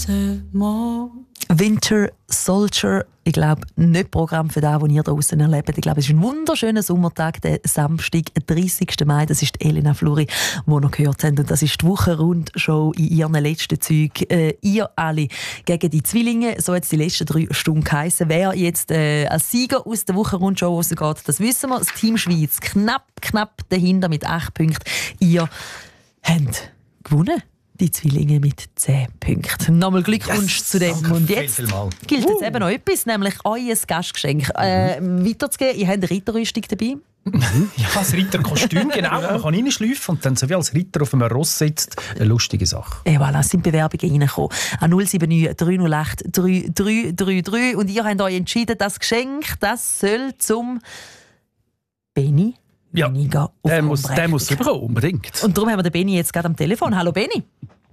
Winter Soldier, ich glaube, nicht Programm für das, was ihr draußen erlebt. Ich glaube, es ist ein wunderschöner Sommertag, der Samstag, 30. Mai. Das ist Elena Fluri, die noch gehört haben. Und das ist die Wochenrundshow in ihren letzten Zügen. Ihr alle gegen die Zwillinge. So hat es die letzten 3 Stunden geheissen. Wer jetzt als Sieger aus der Wochenrundshow rausgeht, das wissen wir. Das Team Schweiz knapp dahinter mit 8 Punkten. Ihr habt gewonnen. Die Zwillinge mit 10 Punkten. Nochmal Glückwunsch zu dem. Und jetzt gilt jetzt eben noch etwas, nämlich euer Gastgeschenk weiterzugeben. Ihr habt eine Ritterrüstung dabei. Ja, das Ritterkostüm, genau. Man kann reinschleifen und dann so wie als Ritter auf einem Ross sitzt. Eine lustige Sache. Et voilà, es sind Bewerbungen reingekommen. An 079 308 3333. Und ihr habt euch entschieden, das Geschenk, das soll zum Benni. Ja, der muss bekommen, unbedingt. Und darum haben wir den Benni jetzt gerade am Telefon. Hallo Benni.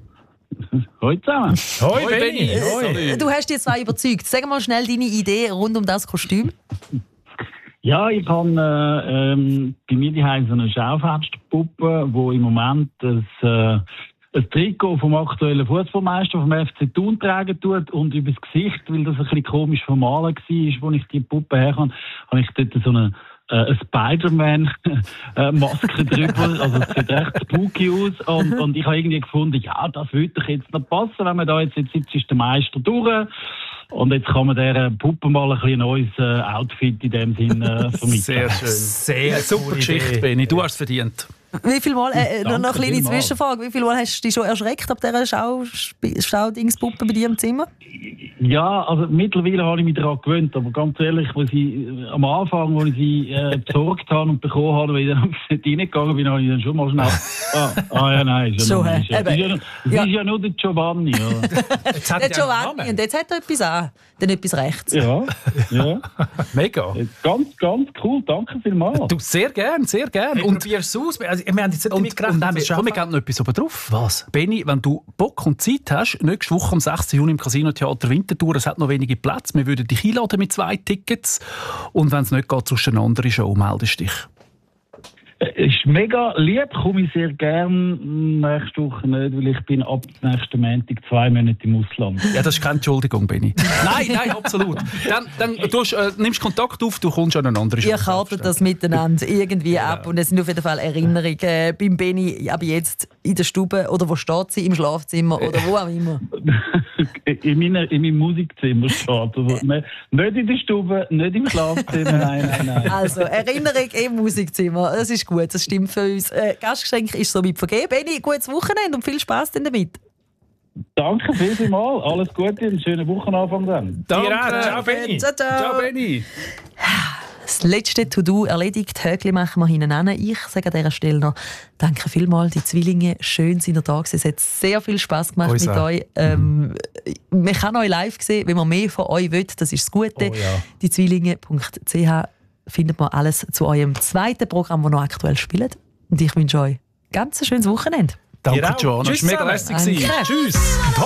Hallo zusammen. Hoi Benni. Hoi. Du hast dich zwar überzeugt. Sag mal schnell deine Idee rund um das Kostüm. Ja, ich habe bei mir die so eine Schaufensterpuppe, die im Moment ein Trikot vom aktuellen Fußballmeister vom FC Thun tragen tut und übers Gesicht, weil das ein bisschen komisch vermalen war, wo ich die Puppe herkam, habe ich dort so eine Spider-Man-Maske drüber. Also es sieht recht spooky aus. Und ich habe irgendwie gefunden, ja, das würde doch jetzt noch passen, wenn man da jetzt ist der Meister durch. Und jetzt kann man dieser Puppe mal ein neues Outfit in dem Sinn vermitteln. Sehr schön. Sehr super Geschichte, Benni. Du hast es verdient. Wie viel Mal, noch eine kleine Zwischenfrage, wie viel Mal hast du dich schon erschreckt ab dieser Schaudingspuppe bei dir im Zimmer? Ja, also mittlerweile habe ich mich daran gewöhnt, aber ganz ehrlich, am Anfang, als ich sie besorgt habe und bekommen habe, weil ich dann nicht reingegangen bin, habe ich dann schon mal schnell nein, ist ja nur der Giovanni. Ja. Der Giovanni, und jetzt hat er etwas an, dann etwas rechts. Ja. Mega. Ganz, ganz cool, danke vielmals. Du, sehr gern. Und wie es aus? Also, wir haben jetzt nicht damit gerechnet. Wir geben noch etwas oben drauf. Was? Benni, wenn du Bock und Zeit hast, nächste Woche am 6. Juni im Casino Theater Winterthur, es hat noch wenige Plätze, wir würden dich einladen mit 2 Tickets. Und wenn es nicht geht, sonst eine andere Show, meldest dich. Ist mega lieb, komme ich sehr gern nächste Woche nicht, weil ich bin ab nächsten Montag 2 Monate im Ausland. Ja, das ist keine Entschuldigung, Benni. Nein, absolut. Dann du nimmst Kontakt auf, du kommst an eine andere Show. Ihr kartet das miteinander irgendwie ab und es sind auf jeden Fall Erinnerungen beim Benni, aber jetzt in der Stube oder wo steht sie, im Schlafzimmer oder wo auch immer? in meinem Musikzimmer steht. Also, nicht in der Stube, nicht im Schlafzimmer, nein. Also Erinnerung im Musikzimmer, das ist gut, das stimmt für uns. Gastgeschenk ist somit vergeben. Benni, gutes Wochenende und viel Spass damit. Danke vielmals, alles Gute und einen schönen Wochenanfang dann. Danke, ciao Benni. Ciao Benni. Das letzte To-Do erledigt, Höckli machen wir hinten an. Ich sage an dieser Stelle noch danke vielmals, die Zwillinge, schön sind ihr da gewesen. Es hat sehr viel Spass gemacht mit euch. Man kann euch live sehen, wenn man mehr von euch will, das ist das Gute. Die Zwillinge.ch findet man alles zu eurem zweiten Programm, das noch aktuell spielt. Und ich wünsche euch ganz ein schönes Wochenende. Danke, Joanna. Es war mega lässig. Tschüss.